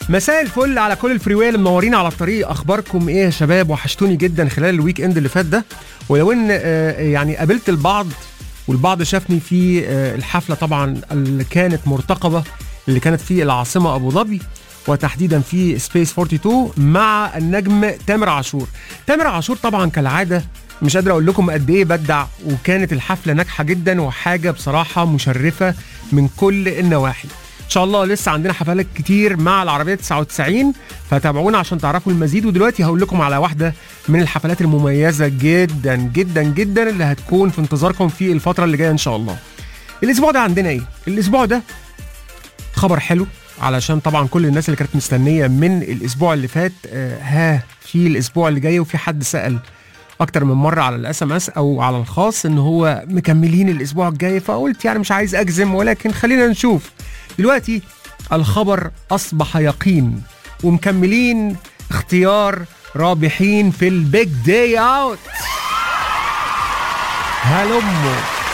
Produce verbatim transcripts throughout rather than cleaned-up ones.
مساء الفل على كل الفريويل اللي منورين على الطريق. اخباركم ايه يا شباب؟ وحشتوني جدا خلال الويك اند اللي فات ده، ولو ان يعني قابلت البعض والبعض شافني في الحفله طبعا اللي كانت مرتقبه، اللي كانت في العاصمه ابو ظبي، وتحديدا في سبيس اتنين وأربعين مع النجم تامر عاشور. تامر عاشور طبعا كالعاده مش قادر اقول لكم قد ايه بدع، وكانت الحفله ناجحه جدا وحاجه بصراحه مشرفه من كل النواحي. ان شاء الله لسه عندنا حفلات كتير مع العربيه تسعة وتسعين، فتابعونا عشان تعرفوا المزيد. ودلوقتي هقول لكم على واحده من الحفلات المميزه جدا جدا جدا اللي هتكون في انتظاركم في الفتره اللي جايه ان شاء الله. الاسبوع ده عندنا ايه؟ الاسبوع ده خبر حلو، علشان طبعا كل الناس اللي كانت مستنيه من الاسبوع اللي فات آه ها في الاسبوع اللي جاي، وفي حد سأل اكتر من مره على الاس ام اس او على الخاص ان هو مكملين الاسبوع الجاي، فقلت يعني مش عايز اجزم، ولكن خلينا نشوف. دلوقتي الخبر اصبح يقين، ومكملين اختيار رابحين في البيج داي اوت. هلموا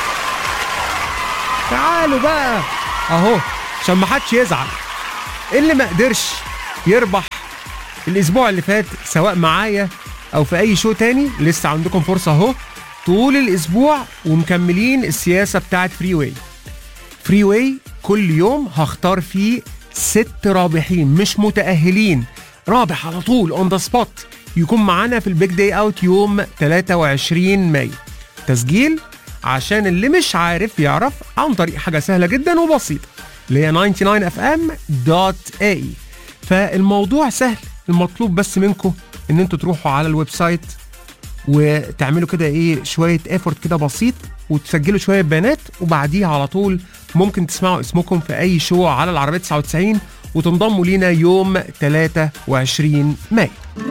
تعالوا بقى اهو عشان ما حدش يزعل. اللي ما قدرش يربح الاسبوع اللي فات سواء معايا او في اي شو تاني، لسه عندكم فرصه اهو طول الاسبوع، ومكملين السياسه بتاعت فري واي. فري واي كل يوم هختار فيه ست رابحين مش متأهلين، رابح على طول اون ذا سبوت يكون معانا في البيج داي اوت يوم ثلاثة وعشرين مايو. تسجيل عشان اللي مش عارف يعرف عن طريق حاجه سهله جدا وبسيطه اللي هي تسعة وتسعين اف ام دوت اي. فالموضوع سهل، المطلوب بس منكم ان انتوا تروحوا على الويب سايت وتعملوا كده ايه شويه ايفورت كده بسيط، وتسجلوا شويه بيانات، وبعديها على طول ممكن تسمعوا اسمكم في اي شو على العربيه تسعة وتسعين، وتنضموا لينا يوم ثلاثة وعشرين مايو.